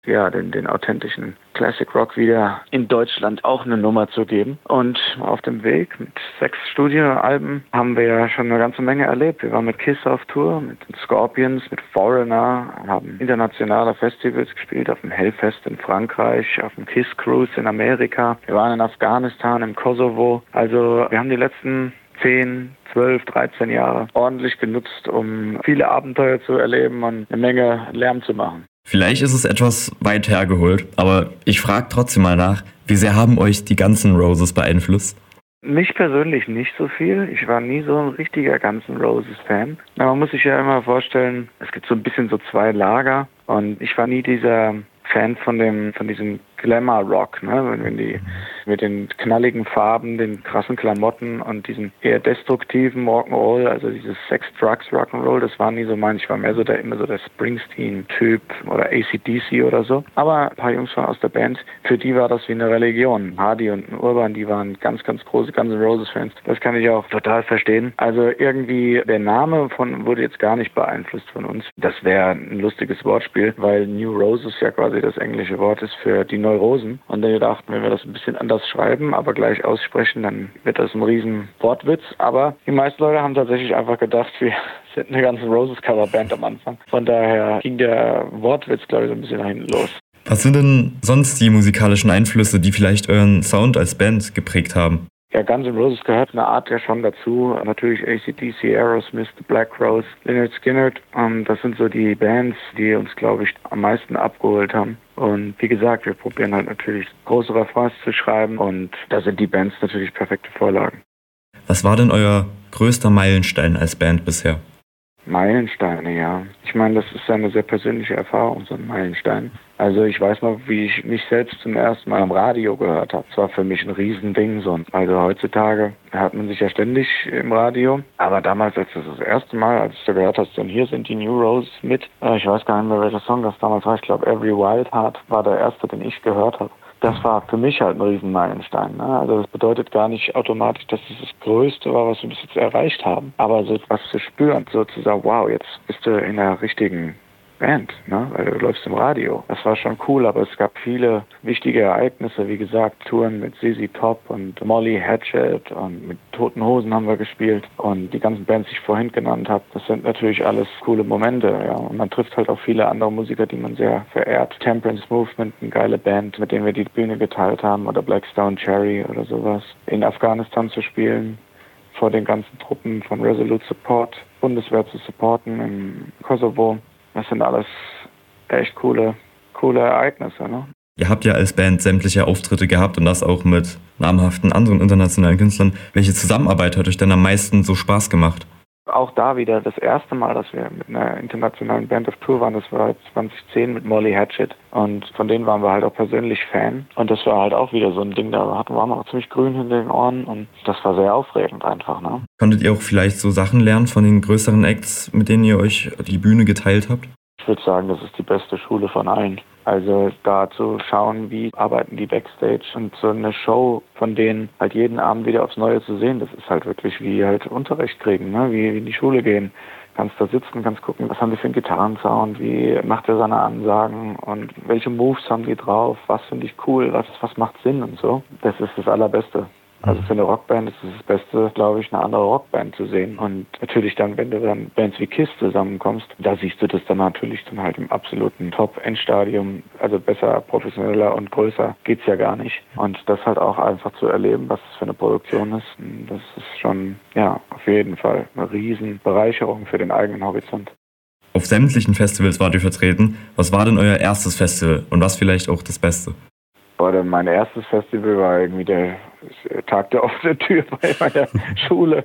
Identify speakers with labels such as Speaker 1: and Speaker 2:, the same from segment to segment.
Speaker 1: ja, den authentischen Classic Rock wieder in Deutschland auch eine Nummer zu geben. Und auf dem Weg mit 6 Studioalben haben wir ja schon eine ganze Menge erlebt. Wir waren mit Kiss auf Tour, mit den Scorpions, mit Foreigner, haben internationale Festivals gespielt, auf dem Hellfest in Frankreich, auf dem Kiss Cruise in Amerika. Wir waren in Afghanistan, im Kosovo. Also wir haben die letzten 10, 12, 13 Jahre ordentlich genutzt, um viele Abenteuer zu erleben und eine Menge Lärm zu machen.
Speaker 2: Vielleicht ist es etwas weit hergeholt, aber ich frage trotzdem mal nach, wie sehr haben euch die Guns N' Roses beeinflusst?
Speaker 1: Mich persönlich nicht so viel. Ich war nie so ein richtiger Guns N' Roses Fan. Aber man muss sich ja immer vorstellen, es gibt so ein bisschen so 2 Lager und ich war nie dieser Fan von diesem Glamour-Rock, ne? Wenn die mit den knalligen Farben, den krassen Klamotten und diesen eher destruktiven Rock'n'Roll, also dieses Sex, Drugs, Rock'n'Roll, das war nie so mein. Ich war mehr so immer so der Springsteen-Typ oder AC/DC oder so. Aber ein paar Jungs aus der Band, für die war das wie eine Religion. Hardy und Urban, die waren ganz, ganz große Guns N' Roses-Fans. Das kann ich auch total verstehen. Also irgendwie der Name wurde jetzt gar nicht beeinflusst von uns. Das wäre ein lustiges Wortspiel, weil New Roses ja quasi das englische Wort ist für die Neurosen. Und wir dachten, wenn wir das ein bisschen anders schreiben, aber gleich aussprechen, dann wird das ein riesen Wortwitz. Aber die meisten Leute haben tatsächlich einfach gedacht, wir sind eine ganze Roses Coverband am Anfang. Von daher ging der Wortwitz, glaube ich, so ein bisschen nach hinten los.
Speaker 2: Was sind denn sonst die musikalischen Einflüsse, die vielleicht euren Sound als Band geprägt haben?
Speaker 1: Ja, Guns N' Roses gehört eine Art ja schon dazu. Natürlich AC/DC, Aerosmith, The Black Crowes, Lynyrd Skynyrd. Das sind so die Bands, die uns, glaube ich, am meisten abgeholt haben. Und wie gesagt, wir probieren halt natürlich große Refrains zu schreiben und da sind die Bands natürlich perfekte Vorlagen.
Speaker 2: Was war denn euer größter Meilenstein als Band bisher?
Speaker 1: Meilensteine, ja. Ich meine, das ist eine sehr persönliche Erfahrung, so ein Meilenstein. Also ich weiß noch, wie ich mich selbst zum ersten Mal am Radio gehört habe. Das war für mich ein Riesending. Also heutzutage hört man sich ja ständig im Radio. Aber damals, als das erste Mal, als du gehört hast, und hier sind die New Roses mit, ich weiß gar nicht mehr, welcher Song das damals war. Ich glaube, Every Wild Heart war der erste, den ich gehört habe. Das war für mich halt ein Riesenmeilenstein. Ne? Also das bedeutet gar nicht automatisch, dass es das Größte war, was wir bis jetzt erreicht haben. Aber so was zu spüren, so zu sagen, wow, jetzt bist du in der richtigen Band, ne? Weil du läufst im Radio. Das war schon cool, aber es gab viele wichtige Ereignisse, wie gesagt, Touren mit ZZ Top und Molly Hatchet und mit Toten Hosen haben wir gespielt und die ganzen Bands, die ich vorhin genannt habe, das sind natürlich alles coole Momente, ja. Und man trifft halt auch viele andere Musiker, die man sehr verehrt. Temperance Movement, eine geile Band, mit denen wir die Bühne geteilt haben, oder Blackstone Cherry oder sowas. In Afghanistan zu spielen, vor den ganzen Truppen von Resolute Support, Bundeswehr zu supporten im Kosovo. Das sind alles echt coole Ereignisse, ne?
Speaker 2: Ihr habt ja als Band sämtliche Auftritte gehabt und das auch mit namhaften anderen internationalen Künstlern. Welche Zusammenarbeit hat euch denn am meisten so Spaß gemacht?
Speaker 1: Auch da wieder das erste Mal, dass wir mit einer internationalen Band auf Tour waren, das war 2010 mit Molly Hatchet und von denen waren wir halt auch persönlich Fan und das war halt auch wieder so ein Ding, da waren wir auch ziemlich grün hinter den Ohren und das war sehr aufregend einfach, ne?
Speaker 2: Konntet ihr auch vielleicht so Sachen lernen von den größeren Acts, mit denen ihr euch die Bühne geteilt habt?
Speaker 1: Ich würde sagen, das ist die beste Schule von allen. Also da zu schauen, wie arbeiten die Backstage und so eine Show von denen halt jeden Abend wieder aufs Neue zu sehen, das ist halt wirklich wie halt Unterricht kriegen, ne? Wie in die Schule gehen. Kannst da sitzen, kannst gucken, was haben die für einen Gitarrensound, wie macht er seine Ansagen und welche Moves haben die drauf, was finde ich cool, was macht Sinn und so. Das ist das Allerbeste. Also für eine Rockband ist es das Beste, glaube ich, eine andere Rockband zu sehen. Und natürlich dann, wenn du dann Bands wie Kiss zusammenkommst, da siehst du das dann natürlich dann halt im absoluten Top-Endstadium. Also besser, professioneller und größer geht's ja gar nicht. Und das halt auch einfach zu erleben, was es für eine Produktion ist, das ist schon, ja, auf jeden Fall eine riesen Bereicherung für den eigenen Horizont.
Speaker 2: Auf sämtlichen Festivals wart ihr vertreten. Was war denn euer erstes Festival und was vielleicht auch das Beste?
Speaker 1: Mein erstes Festival war irgendwie der Tag der offenen Tür bei meiner Schule,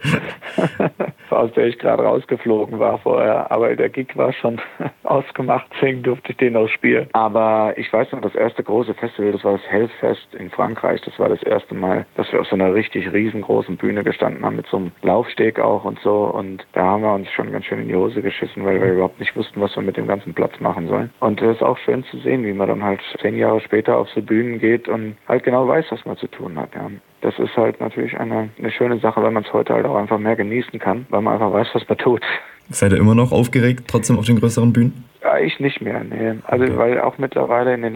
Speaker 1: aus der ich gerade rausgeflogen war vorher. Aber der Gig war schon ausgemacht, deswegen durfte ich den auch spielen. Aber ich weiß noch, das erste große Festival, das war das Hellfest in Frankreich. Das war das erste Mal, dass wir auf so einer richtig riesengroßen Bühne gestanden haben, mit so einem Laufsteg auch und so. Und da haben wir uns schon ganz schön in die Hose geschissen, weil wir überhaupt nicht wussten, was wir mit dem ganzen Platz machen sollen. Und es ist auch schön zu sehen, wie man dann halt 10 Jahre später auf so Bühnen geht und halt genau weiß, was man zu tun hat, ja. Das ist halt natürlich eine schöne Sache, weil man es heute halt auch einfach mehr genießen kann, weil man einfach weiß, was man tut.
Speaker 2: Seid ihr immer noch aufgeregt, trotzdem auf den größeren Bühnen?
Speaker 1: Ich nicht mehr, nee. Also
Speaker 2: Okay.
Speaker 1: weil auch mittlerweile in den